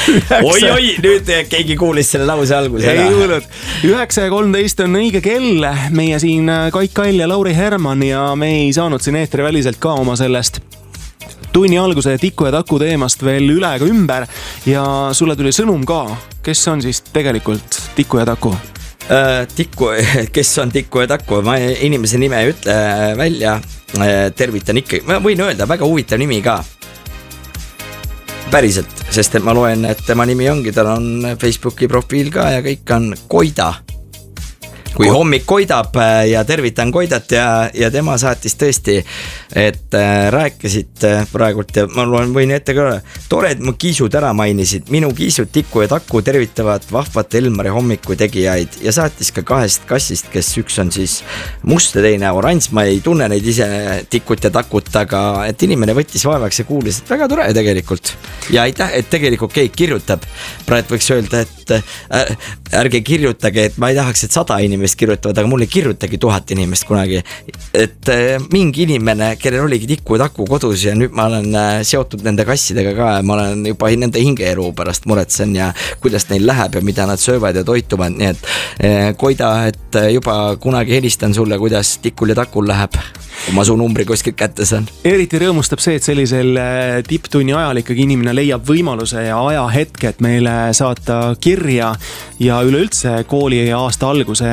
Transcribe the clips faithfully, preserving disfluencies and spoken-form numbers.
Oi-oi, nüüd keegi kuulis selle lause alguse ära. Ei kuulnud. üheksa ja kolmteist on õige kell. Meie siin Kaik Kall ja Lauri Herman ja me ei saanud siin eetri väliselt ka oma sellest tunni alguse Tiku ja Taku teemast veel üle ega ümber ja sulle tuli sõnum ka. Kes on siis tegelikult Tiku ja Taku? Tiku, kes on Tiku ja Taku? Ma inimese nime ei ütle välja. Tervitan ikka. Ma võin öelda, väga huvitav nimi ka. Päriselt, sest et ma loen, et tema nimi ongi, tal on Facebooki profiil ka ja kõik on Koida. Kui hommik koidab ja tervitan Koidat ja, ja tema saatis tõesti, et rääkisid praegult ja ma loen, võin ette ka, tore, et mu kiisud ära mainisid. Minu kiisud Tiku ja Taku tervitavad vahvat Elmari hommiku tegijaid ja saatis ka kahest kassist, kes üks on siis must ja teine oranž. Ma ei tunne neid ise Tikut ja Takut, aga et inimene võttis vaevaks ja kuulis, et väga tore tegelikult. Ja aitäh, et tegelikult keegi kirjutab. Praegu võiks öelda, et ärge kirjutage, et ma ei tahaks, et sada inimest kirjutavad, aga mul ei kirjutagi tuhat inimest kunagi. Et mingi inimene, kellel oligi Tiku ja Taku kodus ja nüüd ma olen seotud nende kassidega ka ja ma olen juba nende hingeelu pärast muretsen ja kuidas neil läheb ja mida nad söövad ja toituvad. Nii et Koida, et juba kunagi helistan sulle, kuidas Tikul ja Takul läheb. Kui ma su numbri kuskilt kätte saan. Eriti rõõmustab see, et sellisel tipptunni ajal ikkagi inimene leiab võimaluse ja aja hetke, et meile saata kirja ja üleüldse kooli aasta alguse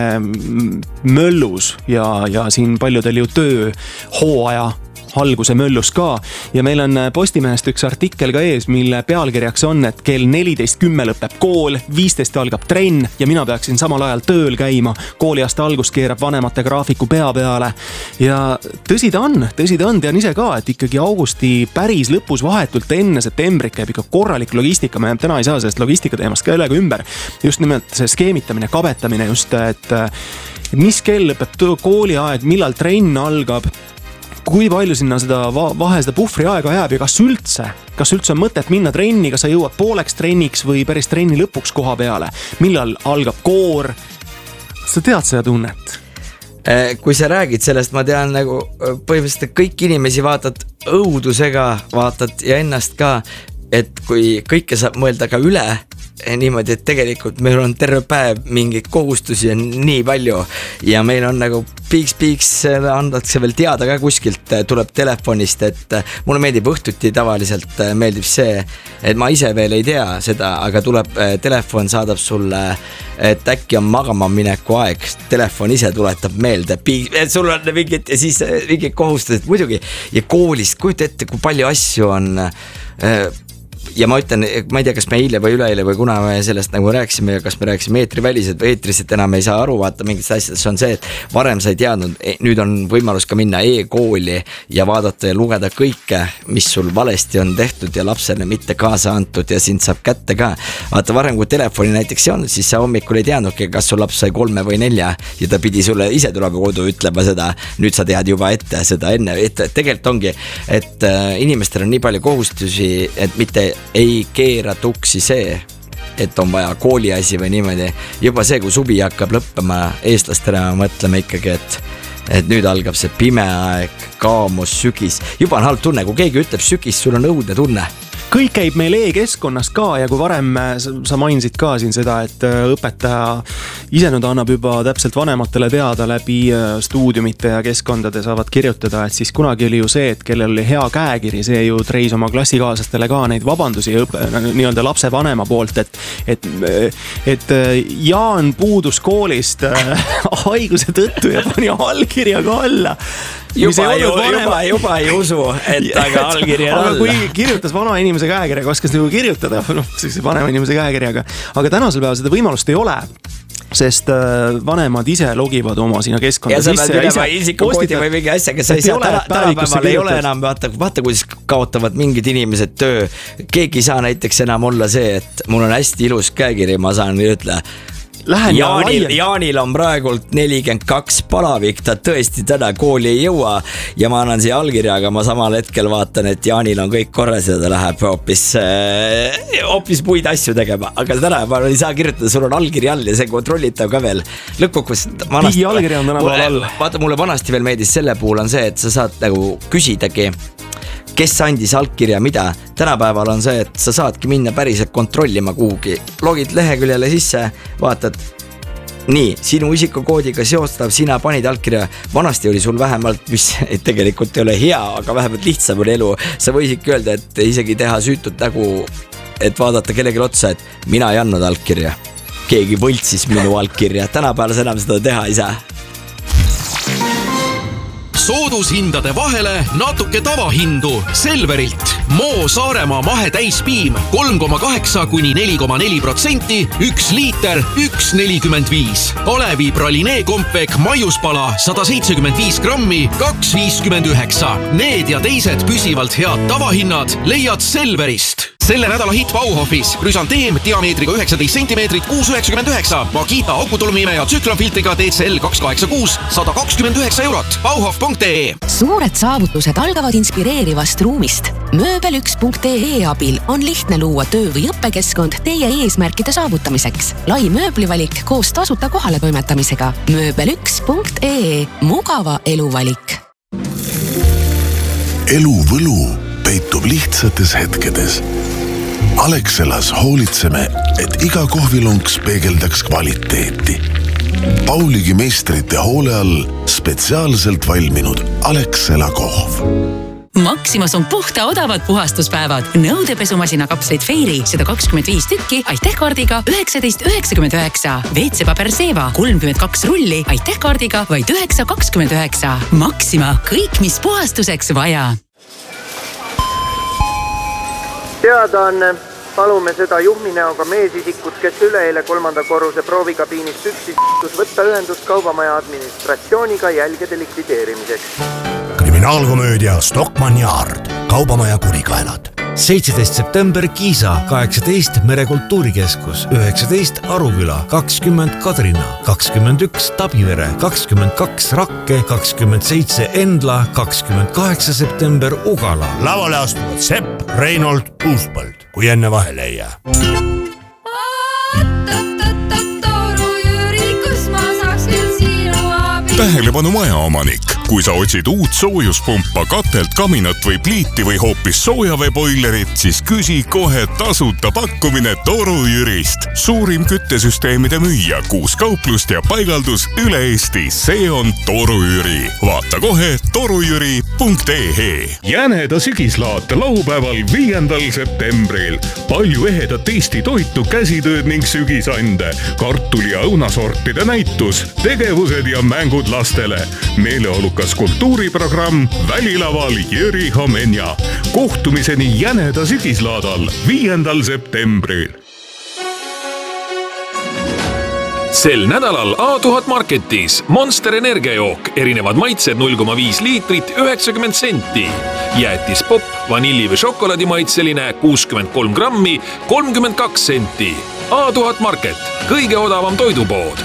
möllus ja, ja siin paljudel ju töö hooaja alguse möllus ka ja meil on Postimehest üks artikkel ka ees, mille pealkirjaks on, et kell neliteist kümme lõpeb kool, viisteist algab trenn ja mina peaksin samal ajal tööl käima. Kooliaasta algus keerab vanemate graafiku pea peale ja tõsi ta on, tõsi ta on, tean ise ka, et ikkagi augusti päris lõpus vahetult enne septembrit käib ikka korralik logistika, me täna ei saa sellest logistika teemast ka üle ümber. Just nimelt see skeemitamine, kabetamine just, et mis kell lõpeb kooliaeg, millal trenn algab, kui palju sinna seda vahe seda puhvri aega jääb ja kas üldse, kas üldse on mõtet minna trenni, kas sa jõuad pooleks trenniks või päris trenni lõpuks koha peale, millal algab koor, sa tead seda tunnet? Kui sa räägid sellest, ma tean nagu põhimõtteliselt kõik inimesi vaatad õudusega, vaatad ja ennast ka, et kui kõike saab mõelda ka üle, niimoodi, et tegelikult meil on terve päev mingeid kohustusi on nii palju ja meil on nagu piiks-piiks andakse veel teada ka kuskilt, tuleb telefonist, et mulle meeldib õhtuti tavaliselt meeldib see, et ma ise veel ei tea seda, aga tuleb telefon, saadab sulle, et äkki on magama mineku aeg, telefon ise tuletab meelde, sul on mingid ja siis mingid kohustused muidugi ja koolist, kujuta ette, kui palju asju on ja ma ütlen, ma ei tea, kas me eile või üleeile või kuna me sellest nagu rääksime ja kas me rääksime eetriväliselt või eetris, et enam ei saa aru vaata mingitest asjadest, on see, et varem sa ei teadnud, nüüd on võimalus ka minna e-kooli ja vaadata ja lugeda kõike, mis sul valesti on tehtud ja lapsele mitte kaasa antud ja sind saab kätte ka. Vaata varem, kui telefoni näiteks ei olnud, siis sa hommikul ei teadnudki, kas sul laps sai kolme või nelja ja ta pidi sulle ise tulema kodu ütlema seda, nüüd sa tead juba ette seda enne, et tegelikult ongi, et inimestel on nii palju kohustusi, et mitte ei keera tuksi see, et on vaja kooliasi või niimoodi. Juba see, kui suvi hakkab lõppema eestlastena, mõtleme ikkagi, et, et nüüd algab see pime aeg, kaamus, sügis. Juba on halb tunne, kui keegi ütleb sügis, sul on õudne tunne. Kõik käib meil e-keskkonnas ka ja kui varem sa mainisid ka siin seda, et õpetaja ise nüüd annab juba täpselt vanematele teada läbi stuudiumite ja keskkondade saavad kirjutada, et siis kunagi oli ju see, et kellel oli hea käekiri, see ju treis oma klassikaaslastele ka neid vabandusi nii-öelda lapse vanema poolt, et, et, et Jaan puudus koolist haiguse tõttu ja pani allkirja ka alla. Juba, ju, juba, juba ei usu, et aga allkirja alla. Aga kui kirjutas vana inimese käekirjaga, oskas nagu kirjutada, no, vanema inimese käekirjaga, aga tänasel päeval seda võimalust ei ole, sest vanemad ise logivad oma sinna keskkonna sisse. Ja sa pead ülema isikukoodi või mingi asja, kes sa ei saa tänapäeval ei ole enam, vaata, vaata, kuidas kaotavad mingid inimesed töö. Keegi ei saa näiteks enam olla see, et mul on hästi ilus käekiri, ma saan ütle, Jaanil, Jaanil on praegult nelikümmend kaks palavik, ta tõesti täna kooli ei jõua ja ma annan siia allkirja, aga ma samal hetkel vaatan, et Jaanil on kõik korras ja ta läheb hoopis, hoopis muid asju tegema, aga täna ma ei saa kirjutada, sul on allkiri all ja see kontrollitav ka veel. Lõppkokkuvõttes vanasti, Digi allkiri on täna all. Vaata, mulle vanasti veel meeldis selle puhul on see, et sa saad nagu küsidagi kes andis allkirja mida. Tänapäeval on see, et sa saadki minna päriselt kontrollima kuhugi. Logid leheküljele sisse, vaatad, nii, sinu isikukoodiga seostav, sina panid allkirja. Vanasti oli sul vähemalt, mis tegelikult ei ole hea, aga vähemalt lihtsam oli elu. Sa võisidki öelda, et isegi teha süütut nägu, et vaadata kellegi otsa, et mina ei andnud allkirja. Keegi võltsis minu allkirja. Tänapäeval enam seda teha ei saa. Soodushindade vahele natuke tavahindu Selverilt. Moo Saaremaa mahe täispiim kolm koma kaheksa kuni neli koma neli protsenti, üks liiter, üks nelikümmend viis. Kalevi pralinee kompvek maiuspala sada seitsekümmend viis grammi, kaks viiskümmend üheksa. Need ja teised püsivalt head tavahinnad leiad Selverist. Selle nädala hit Bauhofis Rüsanteem diameetriga üheksateist sentimeetrit kuus üheksakümmend üheksa, Makita aukutulumime ja tsüklonfiltriga D C L kaks kaheksa kuus sada kakskümmend üheksa eurot. Bauhof punkt ee. Suured saavutused algavad inspireerivast ruumist. Mööbel üks punkt ee abil on lihtne luua töö- või õppekeskkond teie eesmärkide saavutamiseks. Lai mööblivalik koos tasuta kohale toimetamisega. Mööbel üks punkt ee. Mugava eluvalik. Elu võlu peitub lihtsates hetkedes. Alexelas hoolitseme, et iga kohvilonks peegeldaks kvaliteeti. Pauligi meistrite hoole all spetsiaalselt valminud Alexela kohv. Maximas on puhta odavad puhastuspäevad. Nõudepesumasina kapslid Fairy sada kakskümmend viis tükki, aitähkaardiga üheksateist üheksakümmend üheksa. V C paber Seva kolmkümmend kaks rulli, aitähkaardiga vaid üheksa kakskümmend üheksa. Maxima, kõik mis puhastuseks vaja. Teadaanne, palume seda juhminäoga meesisikut, kes üleeile kolmanda korruse proovikabiinist üksis võtta ühendust kaubamaja administratsiooniga jälgede likvideerimiseks. Kriminaalkomöödia Stockmann Yard, kaubamaja kurikaelad. seitseteist september Kiisa, kaheksateist Merekultuurikeskus, üheksateist Aruküla, kakskümmend Kadrina, kakskümmend üks Tabivere, kakskümmend kaks Rakke, kakskümmend seitse Endla, kakskümmend kaheksa september Ugala. Lavale astuvad Sepp, Reinhold, Uuspõld, kui enne vahele ei jää. Tähelepanu majaomanik. Kui sa otsid uut soojuspumpa, katelt, kaminat või pliiti või hoopis soojaveeboilerit, siis küsi kohe tasuta pakkumine Toru Jürist. Suurim küttesüsteemide müüja, kuus kauplust ja paigaldus üle Eesti. See on Toru Jüri. Vaata kohe torujüri punkt ee. Jäneda sügislaat laupäeval viiendal septembril. Palju ehedat Eesti toitu, käsitööd ning sügisande. Kartuli ja õunasortide näitus, tegevused ja mängud lastele. Meeleolukas kultuuriprogramm Välilaval Jüri Homenja. Kohtumiseni Jäneda sügislaadal viiendal septembril. Sel nädalal A tuhat Marketis Monster energiajook, erinevad maitsed null koma viis liitrit, üheksakümmend senti. Jäätis pop, vanilli või šokolaadimaitseline kuuskümmend kolm grammi, kolmkümmend kaks senti. A tuhat Market, kõige odavam toidupood.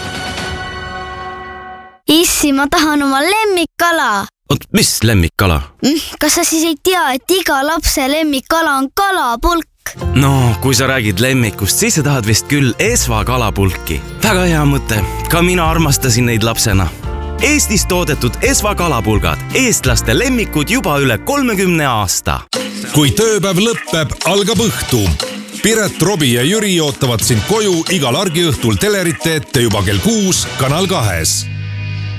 Issi, ma tahan oma lemmikkala. Oot, mis lemmikkala? Kas sa siis ei tea, et iga lapse lemmikkala on kalapulk? No, kui sa räägid lemmikust, siis sa tahad vist küll Esva kalapulki. Väga hea mõte. Ka mina armastasin neid lapsena. Eestis toodetud Esva kalapulgad. Eestlaste lemmikud juba üle kolmekümne aasta. Kui tööpäev lõppeb, algab õhtu. Piret, Robi ja Jüri ootavad sind koju igal argiõhtul telerite ette juba kell kuus Kanal kahes.